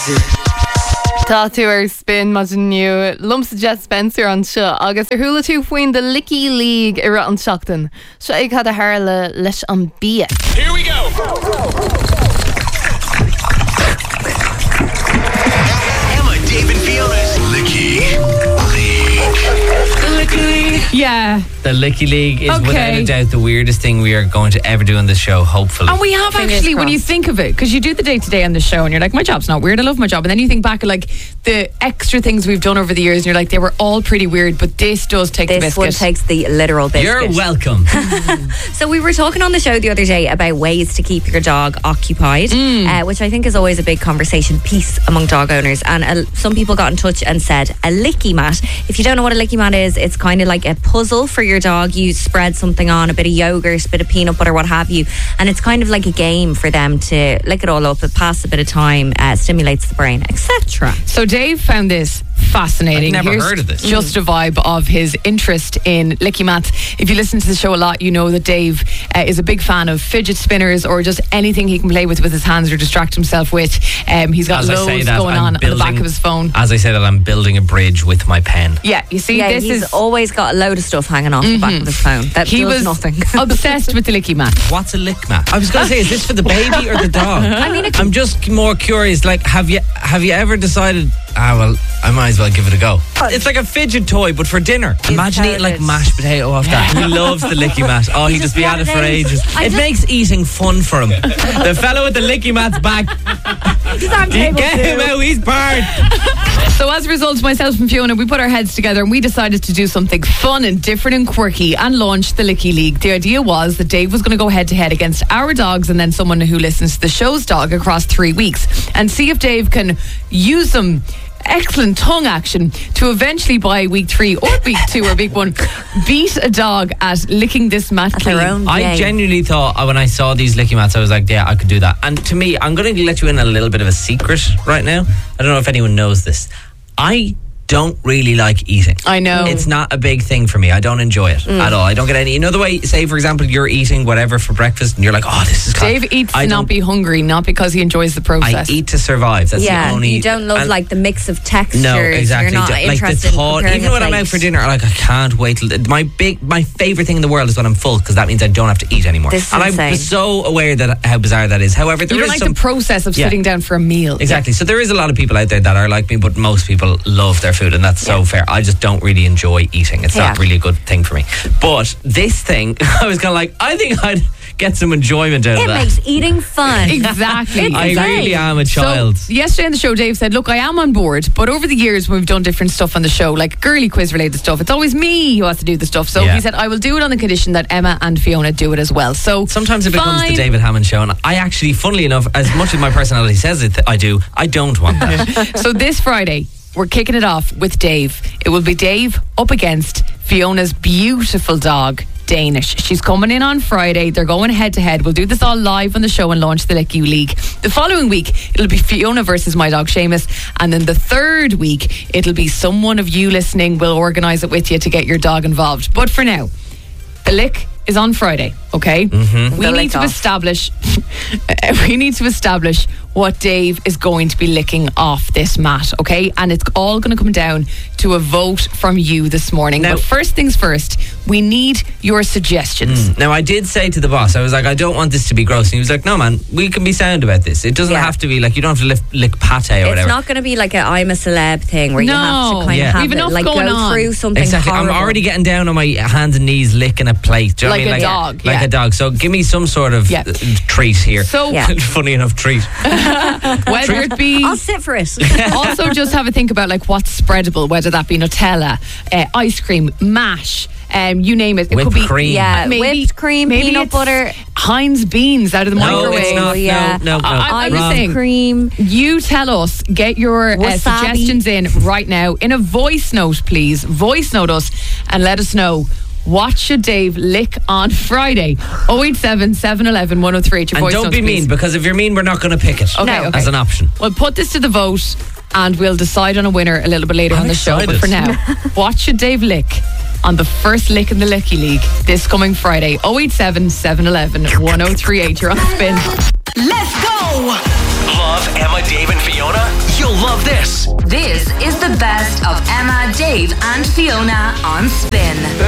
Tá tú ar spin má nniu lumsa Jet Spencer an seo agus ar thula tú faoin de Licky League ar an seachtain. Seo ag cad a hála leis an bia. Here we go! Emma, David, Fiona's Licky League. Yeah. The Licky League is without a doubt the weirdest thing we are going to ever do on the show, hopefully. And we have Fingers actually, when you crossed. think of it, because you do the day-to-day on the show and you're like, my job's not weird, I love my job. And then you think back at like the extra things we've done over the years and you're like, they were all pretty weird, but this does take the This biscuit. one takes the literal biscuit. You're welcome. So we were talking on the show the other day about ways to keep your dog occupied, which I think is always a big conversation piece among dog owners. And some people got in touch and said a licky mat. If you don't know what a licky mat is, it's kind of like a puzzle for your dog. You spread something on, a bit of yogurt, a bit of peanut butter, what have you. And it's kind of like a game for them to lick it all up. It passes a bit of time, stimulates the brain, etc. So Dave found this fascinating. I've never Here's heard of this. Just a vibe of his interest in licky mats. If you listen to the show a lot, you know that Dave is a big fan of fidget spinners or just anything he can play with his hands or distract himself with. He's got As I say loads that, going I'm on the back building- of his phone. As I say that, I'm building a bridge with my pen. Yeah, you see, Yeah, this he's is... always got a load of stuff hanging off the back of his phone. That He does was nothing. obsessed with the licky mat. What's a lick mat? I was going to say, is this for the baby or the dog? I mean, I'm just more curious. Like, have you ever decided? Well, I might as well give it a go. It's like a fidget toy, but for dinner. Imagine eating like terrible. mashed potato off that. He loves the licky mat. Oh, he'd just be at it for ages. It makes eating fun for him. The fellow with the licky mat's back. Get him out. He's barred. So as a result, myself and Fiona, we put our heads together and we decided to do something fun and different and quirky and launch the Licky League. The idea was that Dave was going to go head to head against our dogs and then someone who listens to the show's dog across 3 weeks and see if Dave can use some excellent tongue action to eventually by week 3 or week 2 or week 1 beat a dog at licking this mat At their clean. own I game. genuinely thought when I saw these licky mats, I was like, yeah, I could do that. And to me, I'm going to let you in a little bit of a secret right now. I don't know if anyone knows this. I don't really like eating. I know. It's not a big thing for me. I don't enjoy it at all. I don't get any. You know the way, say, for example, you're eating whatever for breakfast and you're like, oh, this is Dave eats to not be hungry, not because he enjoys the I process. eat to survive. That's Yeah, the only. you don't love and- like the mix of textures. No, exactly. You're not Like the interested in thought, preparing even a when I'm out plate. for dinner, like I can't wait till my favorite thing in the world is when I'm full because that means I don't have to eat anymore. This is and insane. I'm so aware that how bizarre that is. However, there You don't is like some the process of Yeah. sitting down for a meal. Exactly. So there is a lot of people out there that are like me, but most people love their food, and that's so fair. I just don't really enjoy eating. It's not Yeah. really a good thing for me. But this thing, I was kind of like, I think I'd get some enjoyment out of It that. makes eating fun. Exactly. It's I insane. really am a child. So, yesterday on the show, Dave said, look, I am on board, but over the years when we've done different stuff on the show, like girly quiz related stuff, it's always me who has to do the stuff. So Yeah. he said, I will do it on the condition that Emma and Fiona do it as well. So Sometimes it becomes the fine. David Hammond show, and I actually, funnily enough, as much as my personality says it, I don't want that. So this Friday, we're kicking it off with Dave. It will be Dave up against Fiona's beautiful dog, Danish. She's coming in on Friday. They're going head to head. We'll do this all live on the show and launch the Licky League. The following week, it'll be Fiona versus my dog Seamus. And then the third week, it'll be someone of you listening will organise it with you to get your dog involved. But for now, the lick is on Friday, okay? Mm-hmm. We The need lick to off. establish what Dave is going to be licking off this mat, okay? And it's all going to come down to a vote from you this morning. Now- but first things first, we need your suggestions. Now, I did say to the boss, I was like, I don't want this to be gross. And he was like, no, man, we can be sound about this. It doesn't Yeah. have to be like, you don't have to lick pate or It's whatever. not going to be like a I'm a celeb thing where you have No. to kind Yeah. of have We've it, enough like going go on. through something Exactly. horrible. I'm already getting down on my hands and knees licking a plate. Do you know Like what I mean? a dog, Like yeah. a dog. So give me some sort of Yeah. treat here. So Yeah. Funny enough, treat. whether it be... I'll sit for it. also just have a think about like what's spreadable, whether that be Nutella, ice cream, mash, you name it. It Whipped could be cream. Yeah, whipped cream, peanut it's butter. Heinz beans out of the No, microwave. it's not. Yeah. No. I'm wrong. saying- cream. You tell us, get your Wasabi. suggestions in right now in a voice note, please. Voice note us and let us know. What should Dave lick on Friday? 087 711 103. Your And voice don't notes, be mean, please. because if you're mean, we're not going to pick it Okay. as an option. We'll put this to the vote and we'll decide on a winner a little bit later I'm on the show. But excited. for now, what should Dave lick on the first lick in the Licky League this coming Friday? 087 711 1038. You're on spin. Let's go! Love Emma, Dave, and Fiona? Yes. This is the best of Emma, Dave, and Fiona on Spin.